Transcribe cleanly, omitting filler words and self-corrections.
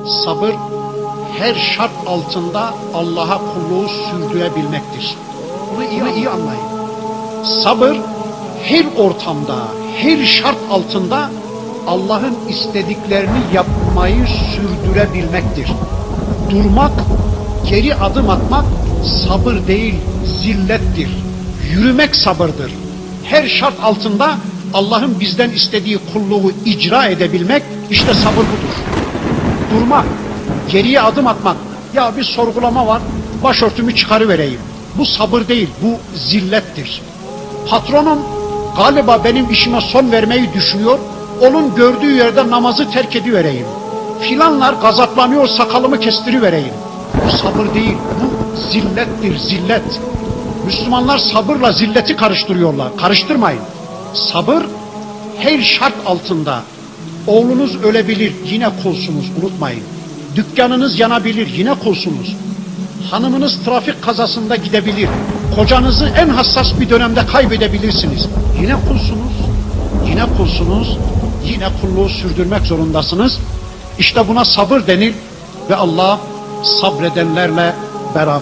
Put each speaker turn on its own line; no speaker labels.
Sabır her şart altında Allah'a kulluğu sürdürebilmektir. Bunu iyi anlayın. Sabır her ortamda, her şart altında Allah'ın istediklerini yapmayı sürdürebilmektir. Durmak, geri adım atmak sabır değil, zillettir. Yürümek sabırdır. Her şart altında Allah'ın bizden istediği kulluğu icra edebilmek, işte sabır budur. Durmak, geriye adım atmak. Ya bir sorgulama var, başörtümü çıkarıvereyim. Bu sabır değil, bu zillettir. Patronum galiba benim işime son vermeyi düşünüyor, onun gördüğü yerde namazı terk edivereyim. Filanlar gazaplanıyor, sakalımı kestirivereyim. Bu sabır değil, bu zillettir, zillet. Müslümanlar sabırla zilleti karıştırıyorlar. Karıştırmayın. Sabır her şart altında. Oğlunuz ölebilir, yine kulsunuz, unutmayın. Dükkanınız yanabilir, yine kulsunuz. Hanımınız trafik kazasında gidebilir. Kocanızı en hassas bir dönemde kaybedebilirsiniz. Yine kulsunuz. Yine kulsunuz. Yine kulluğu sürdürmek zorundasınız. İşte buna sabır denir ve Allah sabredenlerle beraber.